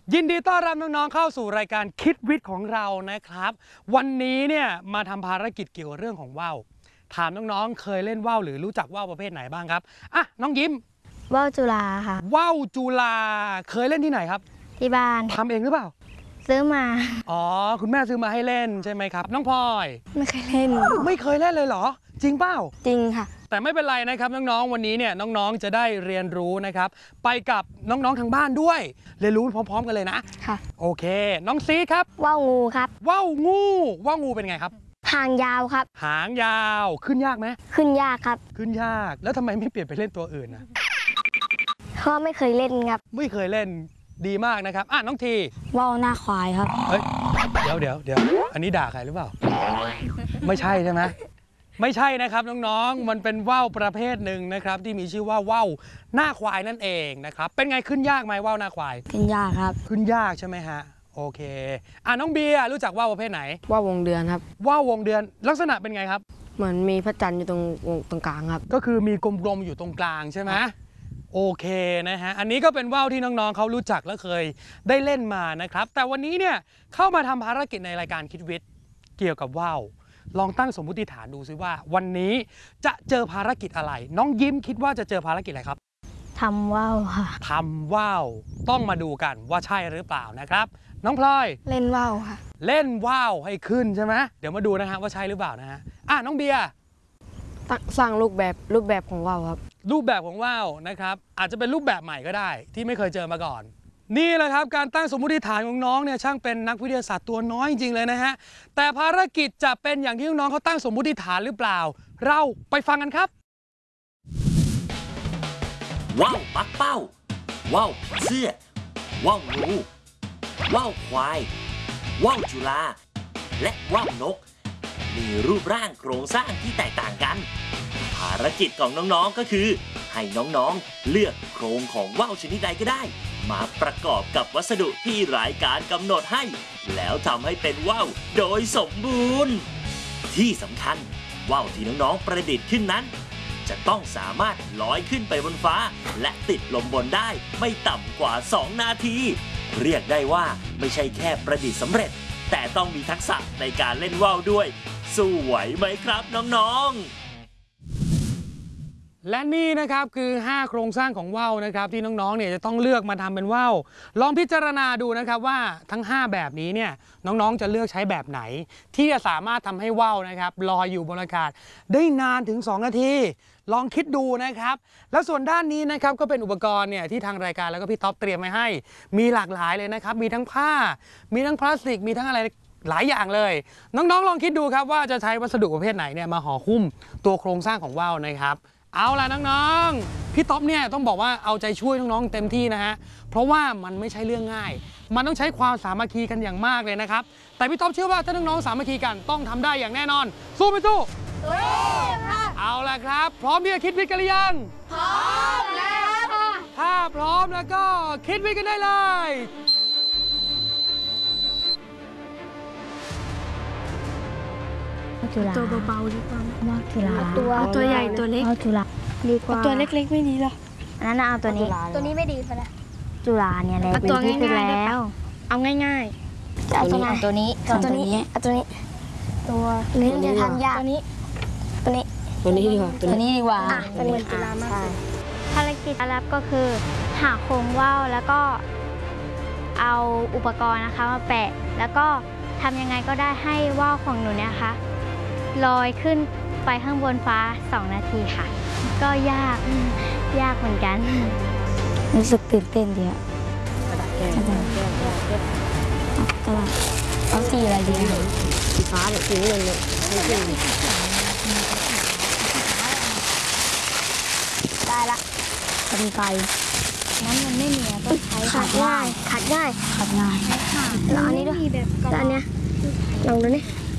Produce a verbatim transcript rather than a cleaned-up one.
ยินดีต้อนรับน้องๆเข้าสู่รายการคิดวิทย์ของเรานะครับวันนี้เนี่ยมาทำภารกิจเกี่ยวกับเรื่องของว่าวถามน้องๆเคยเล่นว่าวหรือรู้จักว่าวประเภทไหนบ้างครับอ่ะน้องยิ้มว่าวจุฬาค่ะว่าวจุฬาเคยเล่นที่ไหนครับที่บ้านทำเองหรือเปล่าซื้อมาอ๋อคุณแม่ซื้อมาให้เล่นใช่ไหมครับน้องพลอยไม่เคยเล่นไม่เคยเล่นเลยเหรอจริงเปล่าจริงค่ะแต่ไม่เป็นไรนะครับน้องๆวันนี้เนี่ยน้องๆจะได้เรียนรู้นะครับไปกับน้องๆทางบ้านด้วยเรียนรู้พร้อมๆกันเลยนะค่ะโอเคน้องซีครับว่าวงูครับว่าวงูว่าวงูเป็นไงครับหางยาวครับหางยาวขึ้นยากไหมขึ้นยากครับขึ้นยากแล้วทำไมไม่เปลี่ยนไปเล่นตัวอื่นนะเพราะไม่เคยเล่นครับไม่เคยเล่นดีมากนะครับอ่ะน้องทีว่าวหน้าควายครับเฮ้ยเดี๋ยวเดี๋ยวเดี๋ยวอันนี้ด่าใครหรือเปล่าไม่ใช่ใช่ไหมไม่ใช่นะครับน้องๆมันเป็นว่าวประเภทหนึ่งนะครับที่มีชื่อว่าว่าวหน้าควายนั่นเองนะครับเป็นไงขึ้นยากไหมว่าวหน้าควายขึ้นยากครับขึ้นยากใช่ไหมฮะโอเคอ่ะน้องเบียร์รู้จักว่าวประเภทไหนว่าววงเดือนครับว่าววงเดือนลักษณะเป็นไงครับเหมือนมีพระจันทร์อยู่ตรงตรงกลางครับก็คือมีกลมๆอยู่ตรงกลางใช่ไหมโอเคนะฮะอันนี้ก็เป็นว่าวที่น้องๆเขารู้จักและเคยได้เล่นมานะครับแต่วันนี้เนี่ยเข้ามาทำภารกิจในรายการคิดวิทย์เกี่ยวกับว่าวลองตั้งสมมุติฐานดูซิว่าวันนี้จะเจอภารกิจอะไรน้องยิ้มคิดว่าจะเจอภารกิจอะไรครับทำว่าวค่ะทำว่าวต้องมาดูกันว่าใช่หรือเปล่านะครับน้องพลอยเล่นว่าวค่ะเล่นว่าวให้ขึ้นใช่ไหมเดี๋ยวมาดูนะฮะว่าใช่หรือเปล่านะฮะอ่ะน้องเบียร์สร้างรูปแบบรูปแบบของว่าวครับรูปแบบของว่าวนะครับอาจจะเป็นรูปแบบใหม่ก็ได้ที่ไม่เคยเจอมาก่อนนี่แหละครับการตั้งสมมุติฐานของน้องเนี่ยช่างเป็นนักวิทยาศาสตร์ตัวน้อยจริงๆเลยนะฮะแต่ภารกิจจะเป็นอย่างที่น้องเขาตั้งสมมุติฐานหรือเปล่าเราไปฟังกันครับว่าวปักเป้าว่าวผีเสื้อว่าวงูว่าวควายว่าวจุฬาและว่าวนกมีรูปร่างโครงสร้างที่แตกต่างกันภารกิจของน้องๆก็คือให้น้องๆเลือกโครงของว่าวชนิดใดก็ได้มาประกอบกับวัสดุที่รายการกำหนดให้แล้วทำให้เป็นว่าวโดยสมบูรณ์ที่สำคัญว่าวที่น้องๆประดิษฐ์ขึ้นนั้นจะต้องสามารถลอยขึ้นไปบนฟ้าและติดลมบนได้ไม่ต่ำกว่าสองนาทีเรียกได้ว่าไม่ใช่แค่ประดิษฐ์สำเร็จแต่ต้องมีทักษะในการเล่นว่าวด้วยสู้ไหวไหมครับน้องๆและนี่นะครับคือห้าโครงสร้างของว่าวนะครับที่น้องๆเนี่ยจะต้องเลือกมาทำเป็นว่าวลองพิจารณาดูนะครับว่าทั้งห้าแบบนี้เนี่ยน้องๆจะเลือกใช้แบบไหนที่จะสามารถทำให้ว่าวนะครับลอยอยู่บนอากาศได้นานถึงสองนาทีลองคิดดูนะครับแล้วส่วนด้านนี้นะครับก็เป็นอุปกรณ์เนี่ยที่ทางรายการแล้วก็พี่ท็อปเตรียมไว้ให้มีหลากหลายเลยนะครับมีทั้งผ้ามีทั้งพลาสติกมีทั้งอะไรหลายอย่างเลยน้องๆลองคิดดูครับว่าจะใช้วัสดุประเภทไหนเนี่ยมาห่อหุ้มตัวโครงสร้างของว่าวนะครับเอาล่ะน้องๆพี่ท็อปเนี่ยต้องบอกว่าเอาใจช่วยน้องๆเต็มที่นะฮะเพราะว่ามันไม่ใช่เรื่องง่ายมันต้องใช้ความสามัคคีกันอย่างมากเลยนะครับแต่พี่ท็อปเชื่อว่าถ้าน้องๆสามัคคีกันต้องทำได้อย่างแน่นอนสู้ไหมสู้เอาล่ะครับพร้อมที่จะคิดวิทย์กันหรือยังพร้อมแล้วค่ะถ้าพร้อมแล้วก็คิดวิทย์กันได้เลยตัวเบาๆดีกว่าว่าจุฬาตัวตัวใหญ่ตัวเล็กจุฬาดีกว่าตัวเล็กๆไม่ดีหรออันนั้นเอาตัวนี้ตัวนี้ไม่ดีไปแล้วจุฬาเนี่ยแหละดีที่สุดแล้วเอาง่ายๆเอาตัวนี้ตัวนี้ตัวนี้เอาตัวนี้ตัวนี้จะทำยากตัวนี้ตัวนี้ตัวนี้ดีกว่าตัวนี้ดีกว่าเป็นเหมือนจุฬามากภารกิจรับก็คือหาโครงว่าวแล้วก็เอาอุปกรณ์นะคะมาแปะแล้วก็ทำยังไงก็ได้ให้ว่าวของหนูเนี่ยค่ะลอยขึ้นไปข้างบนฟ้าสองนาทีค่ะก็ยากยากเหมือนกันรู้สึกตื่นเต้นดีอะกระดาษแก้วกระดาษเอาสีอะไรดีสีฟ้าหรือสีเงินเลยได้ละเป็นไกนั้นมันไม่มีต้องใช้ขัดง่ายขัดง่ายขัดง่ายแล้วอันนี้ด้วยแล้วอันเนี้ยลองดูนี่